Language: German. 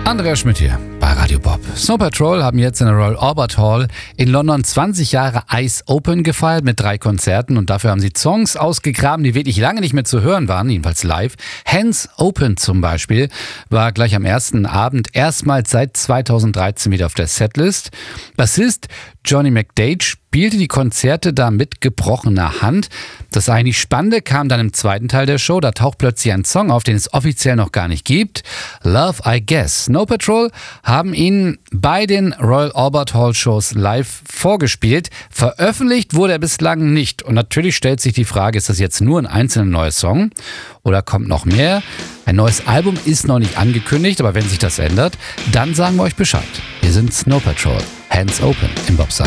Andreas Schmidt hier bei Radio Bob. Snow Patrol haben jetzt in der Royal Albert Hall in London 20 Jahre Eyes Open gefeiert mit 3 Konzerten und dafür haben sie Songs ausgegraben, die wirklich lange nicht mehr zu hören waren, jedenfalls live. Hands Open zum Beispiel war gleich am ersten Abend erstmals seit 2013 wieder auf der Setlist. Bassist Johnny McDade spielte die Konzerte da mit gebrochener Hand. Das eigentlich Spannende kam dann im zweiten Teil der Show. Da taucht plötzlich ein Song auf, den es offiziell noch gar nicht gibt. Love, I Guess. Snow Patrol haben ihn bei den Royal Albert Hall Shows live vorgespielt. Veröffentlicht wurde er bislang nicht. Und natürlich stellt sich die Frage, ist das jetzt nur ein einzelner neuer Song oder kommt noch mehr? Ein neues Album ist noch nicht angekündigt, aber wenn sich das ändert, dann sagen wir euch Bescheid. Wir sind Snow Patrol. Hands Open im Bob's